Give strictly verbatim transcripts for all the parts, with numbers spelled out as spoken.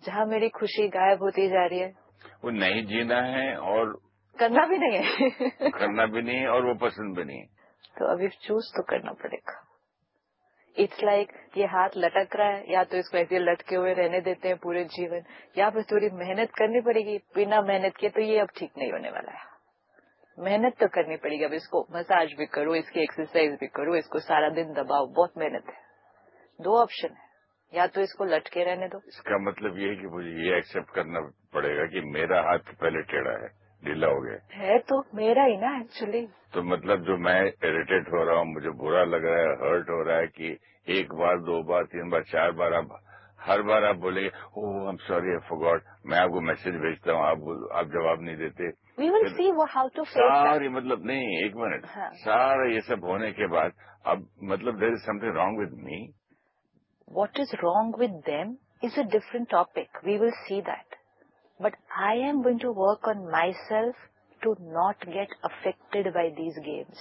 जहाँ मेरी खुशी गायब होती जा रही है। वो नहीं जीना है और करना भी नहीं है करना भी नहीं है और वो पसंद भी नहीं है। तो अभी चूज तो करना पड़ेगा। इट्स लाइक like, ये हाथ लटक रहा है, या तो इसको ऐसे लटके हुए रहने देते हैं पूरे जीवन, या फिर थोड़ी मेहनत करनी पड़ेगी। बिना मेहनत के तो ये अब ठीक नहीं होने वाला है। मेहनत तो करनी पड़ेगी। अब इसको मसाज भी करो, इसकी एक्सरसाइज भी करो, इसको सारा दिन दबाओ, बहुत मेहनत है। दो ऑप्शन है, या तो इसको लटके रहने दो। इसका मतलब ये है कि मुझे ये एक्सेप्ट करना पड़ेगा कि मेरा हाथ पहले टेढ़ा है, ढीला हो गया है, तो मेरा ही ना एक्चुअली। तो मतलब जो मैं इरिटेट हो रहा हूँ, मुझे बुरा लग रहा है, हर्ट हो रहा है कि एक बार, दो बार, तीन बार, चार बार, आप हर बार आप बोलेंगे ओह I am sorry I forgot, मैं आपको मैसेज भेजता हूँ, आप आप जवाब नहीं देते। We will see how to face सारी मतलब नहीं, एक मिनट, हाँ. सारा ये सब होने के बाद अब मतलब there is something wrong with me. What is wrong with them is a different topic. We will see that. But I am going to work on myself to not get affected by these games.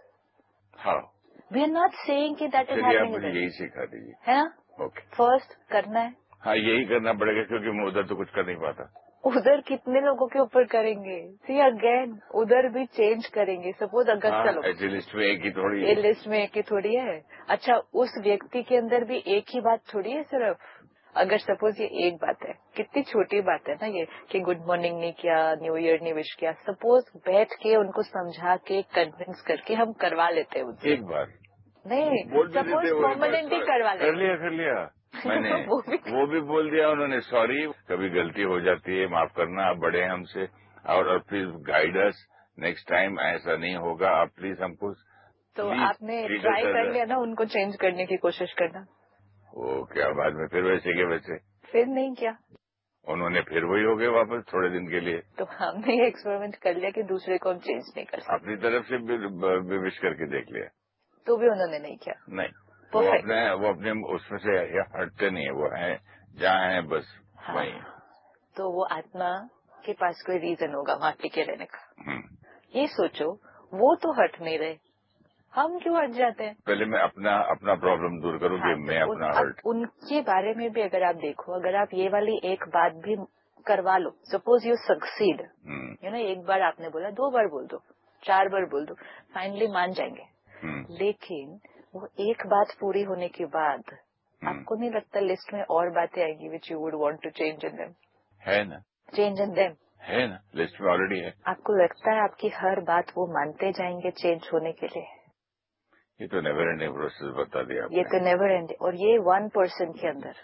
How? We are not saying कि that is happening. मुझे यही सिखा दीजिए, है ना? Okay. First करना है। हाँ, यही करना पड़ेगा क्योंकि मैं उधर तो कुछ कर नहीं पाता। उधर कितने लोगों के ऊपर करेंगे? सी अगेन, उधर भी चेंज करेंगे। सपोज अगर हाँ, चलो ऐसी लिस्ट में एक ही थोड़ी है। ये लिस्ट में एक ही थोड़ी है। अच्छा, उस व्यक्ति के अंदर भी एक ही बात थोड़ी है सिर्फ। अगर सपोज ये एक बात है, कितनी छोटी बात है ना ये, कि गुड मॉर्निंग नहीं किया, न्यू ईयर नहीं विश किया। सपोज बैठ के उनको समझा के कन्विंस करके हम करवा लेते हैं उनसे। एक बार नहीं, सपोज परमानेंट ही करवा लेते। कर लिया कर लिया मैंने वो, भी वो भी बोल दिया उन्होंने, सॉरी कभी गलती हो जाती है, माफ करना, आप बड़े हैं हमसे, और, और please guide us, next time ऐसा नहीं होगा, आप प्लीज हमको। तो आपने ट्राई कर लिया ना उनको चेंज करने की कोशिश करना। वो क्या बाद में फिर वैसे के वैसे? फिर नहीं किया उन्होंने, फिर वही हो गए वापस थोड़े दिन के लिए। तो हमने ये एक्सपेरिमेंट कर लिया कि दूसरे को हम चेंज नहीं कर सकते। अपनी तरफ से भी विश करके देख लिया तो भी उन्होंने नहीं किया। नहीं, वो अपने वो अपने उसमें से हटते नहीं है, वो है जहाँ है बस हाँ, वही। तो वो आत्मा के पास कोई रीजन होगा वहाँ टिके रहने का। ये सोचो, वो तो हट नहीं रहे, हम क्यों हट जाते हैं? पहले मैं अपना अपना प्रॉब्लम दूर करूँ कि हाँ, मैं तो अपना उन, हर्ट। उनके बारे में भी अगर आप देखो, अगर आप ये वाली एक बात भी करवा लो, suppose you succeed, you know, एक बार आपने बोला, दो बार बोल दो, चार बार बोल दो, फाइनली मान जाएंगे। लेकिन वो एक बात पूरी होने के बाद आपको नहीं लगता लिस्ट में और बातें आएंगी which you would want to change in them? है ना, चेंज इन देम है ना, लिस्ट में ऑलरेडी है। आपको लगता है आपकी हर बात वो मानते जाएंगे चेंज होने के लिए? ये तो नेवर एंडिंग प्रोसेस बता दिया आपने। ये तो नेवर एंडिंग, और ये वन पर्सन के अंदर,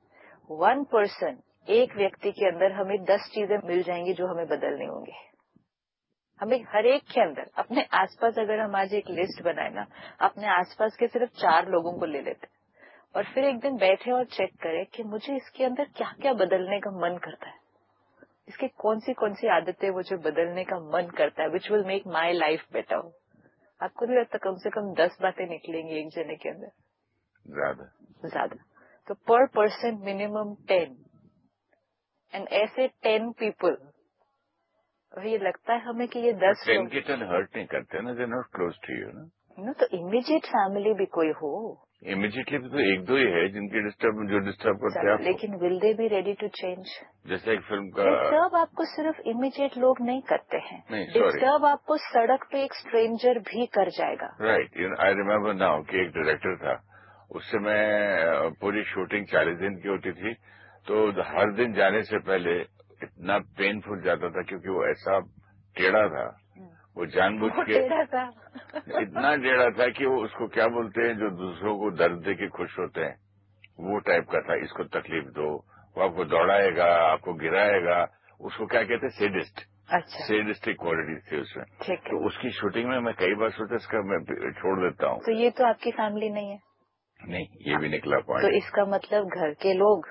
वन पर्सन, एक व्यक्ति के अंदर हमें दस चीजें मिल जाएंगी जो हमें बदलनी होंगी। हमें हर एक के अंदर, अपने आसपास अगर हम आज एक लिस्ट बनाए ना, अपने आसपास के सिर्फ चार लोगों को ले लेते और फिर एक दिन बैठे और चेक करें कि मुझे इसके अंदर क्या क्या बदलने का मन करता है, इसकी कौन सी कौन सी आदतें मुझे बदलने का मन करता है which will make my life better. आपको नहीं लगता कम से कम दस बातें निकलेंगी एक जने के अंदर? ज्यादा ज्यादा। तो पर पर्सन मिनिमम टेन, एंड ऐसे टेन पीपल, और ये लगता है हमें कि ये दस टेन के टेन हर्ट नहीं करते ना, they not close to you ना। ना, तो इमीडिएट फैमिली भी कोई हो। इमीडिएटली तो एक दो ही है जिनके डिस्टर्ब जो डिस्टर्ब करते हैं आपको। लेकिन will they be ready to change? जैसे एक फिल्म का डिस्टर्ब आपको सिर्फ इमीडिएट लोग नहीं करते हैं, नहीं, डिस्टर्ब आपको सड़क पे एक स्ट्रेंजर भी कर जाएगा। राइट, आई रिमेम्बर नाउ कि एक डायरेक्टर था, उससे मैं पूरी शूटिंग चालीस दिन की होती थी, तो हर दिन जाने से पहले इतना पेनफुल जाता था क्योंकि वो ऐसा टेढ़ा था, वो जानबूझ के टेढ़ा था इतना टेढ़ा था कि वो उसको क्या बोलते हैं जो दूसरों को दर्द दे के खुश होते हैं, वो टाइप का था। इसको तकलीफ दो, वो आपको दौड़ाएगा, आपको गिराएगा, उसको क्या कहते हैं, सेडिस्ट। अच्छा, सेडिस्टिक क्वालिटी थी उसमें। ठीक है। तो उसकी शूटिंग में मैं कई बार सोचा इसका मैं छोड़ देता हूँ। तो ये तो आपकी फैमिली नहीं है? नहीं, ये भी निकला पॉइंट। तो इसका मतलब घर के लोग,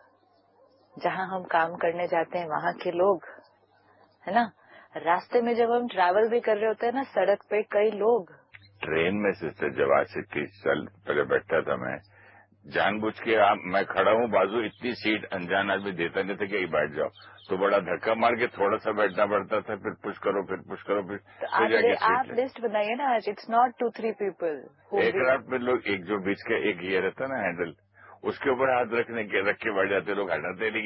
जहाँ हम काम करने जाते हैं वहाँ के लोग, है ना, रास्ते में जब हम ट्रैवल भी कर रहे होते हैं ना, सड़क पे कई लोग। ट्रेन में सिस्टर जब आज से तीस साल पहले बैठता था मैं, जानबूझ के आप, मैं खड़ा हूँ बाजू, इतनी सीट अनजान आदमी देता नहीं था कि बैठ जाओ, तो बड़ा धक्का मार के थोड़ा सा बैठना पड़ता था, फिर पुश करो, फिर पुश करो, फिर तो फिर आप, जाके आप सीट लिस्ट बनाइए ना आज, it's not to three people. एक रात में लोग, एक जो बीच का एक ये रहता ना हैंडल, उसके ऊपर हाथ रखने के रख के बैठ जाते लोग, हटाते नहीं।